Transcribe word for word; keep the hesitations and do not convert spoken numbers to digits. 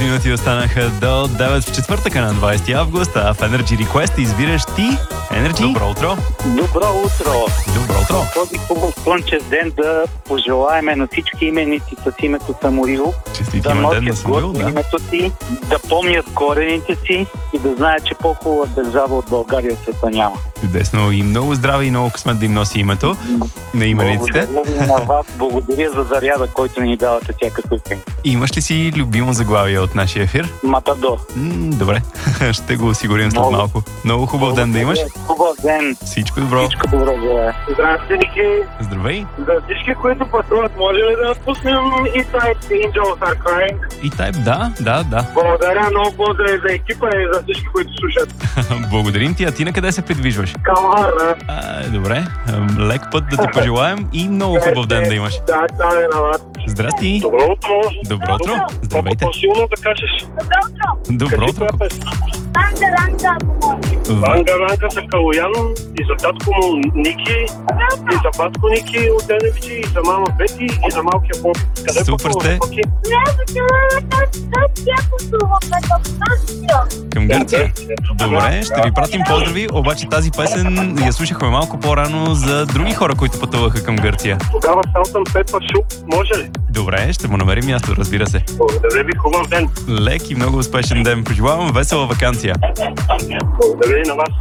минути останаха до девет в четвъртъка на двайсети август, а в Energy Request избираш ти. Energy, добро утро! Добро утро! Добро утро! Този хубав слънчев ден да пожелаеме на всички именици с името Самуил, Честит да имен ден на носят Самуил, гордо да. името си, да помнят корените си и да знаят, че по-хубава държава от България в света няма. Чудесно и много здраве и много късмет да им носи името на имениците. Благодаря на вас, благодаря за заряда, който ни давате всяка сутрин. Имаш ли си любимо заглавие от нашия ефир? Матадор. М, добре, ще го осигурим след Много. малко. Много хубав ден да имаш. Хубав ден. Всичко добро. Всичко добро желая. Здрасти, Ники. Здравей. За всички, които пътуват, може ли да пуснем и сайт Angels Are Crying? И тайп, да, да, да. Благодаря, много поздрави за екипа и за всички, които слушат. Благодарим ти, а ти на къде се придвижваш? Към Варна. А, добре, Ам, лек път да те пожелаем и много хубав ден да имаш. Да, това е на вас. Здрасти. Добро утро. Добро утро. Здравейте. По-силно да кажеш. Добро утро. Ранка, ранка, Ранга, ранка за Калоян и за татко му Ники, и за батко Ники от Деневчи, и за мама Бети, и за малкия Боб. Къде Супер пътуваш, сте. Боки? Към Гърция. Добре, ще ви пратим поздрави, обаче тази песен я слушахме малко по-рано за други хора, които пътуваха към Гърция. Тогава Салтън Пепа Шуп, може ли? Добре, ще му намерим място, разбира се. Благодаря ви, хубав ден. Лек и много успешен ден. Пожелавам весела ваканция. Благодаря и на вас.